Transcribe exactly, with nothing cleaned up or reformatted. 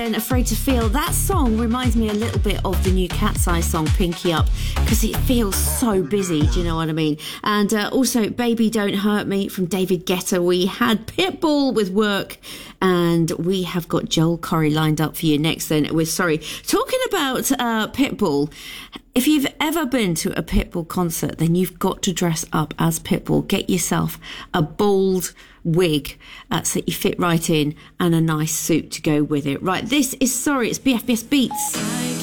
And Afraid to Feel. That song reminds me a little bit of the new Cat's Eye song Pinky Up, because it feels so busy, do you know what I mean? And uh, also Baby Don't Hurt Me from David Guetta. We had Pitbull with Work, and we have got Joel Corry lined up for you next. Then we're sorry talking about uh, Pitbull. If you've ever been to a Pitbull concert, then you've got to dress up as Pitbull. Get yourself a bald wig uh, so that you fit right in, and a nice suit to go with it. Right, this is Sorry, it's B F B S Beats.